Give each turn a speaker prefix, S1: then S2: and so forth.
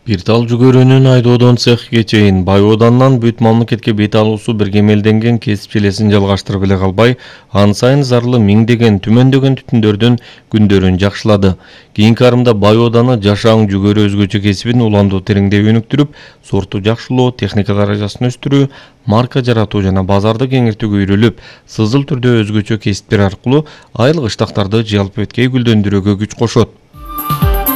S1: Бир тал жүгөрүнүн айдоодон цехке чейин Бай Оданынан бүт мамлекетке бет алуусу бир кемелденген кесип челесин жалгаштырып эле калбай, ан сайын зарлы миңдеген түмөндөгөн түтүндөрдүн күндөрүн жакшылады. Кийинки арымда Бай Оданы жашааң жүгөрү өзгөчө кесибин уламдуу тереңдеп өнүктүрүп, сорту жакшылоо, техника даражасын өстүрүү, марка жаратуу жана базарды кеңейтүүгө үйрөлүп, сызыл түрдө өзгөчө кесиптер аркылуу айыл кыштактарды жалпы эткей гүлдөндүрүүгө күч кошот.